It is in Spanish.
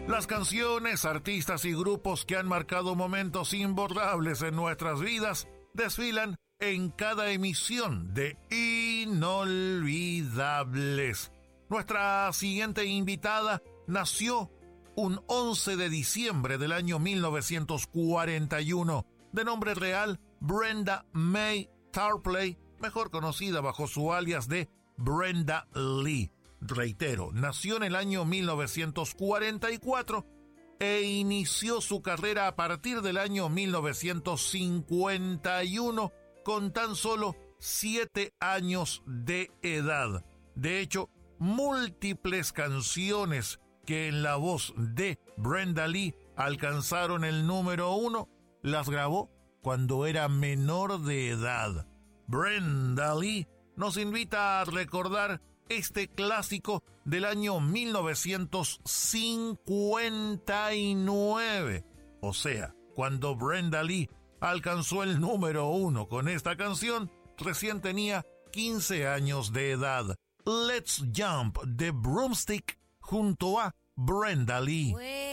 Las canciones, artistas y grupos que han marcado momentos imborrables en nuestras vidas desfilan en cada emisión de Inolvidables. Nuestra siguiente invitada nació un 11 de diciembre del año 1941, de nombre real Brenda Mae Tarpley, mejor conocida bajo su alias de Brenda Lee. Reitero, nació en el año 1944 e inició su carrera a partir del año 1951 con tan solo 7 años de edad. De hecho, múltiples canciones que en la voz de Brenda Lee alcanzaron el número 1 las grabó cuando era menor de edad. Brenda Lee nos invita a recordar este clásico del año 1959. O sea, cuando Brenda Lee alcanzó el número 1 con esta canción, recién tenía 15 años de edad. Let's Jump de Broomstick junto a Brenda Lee.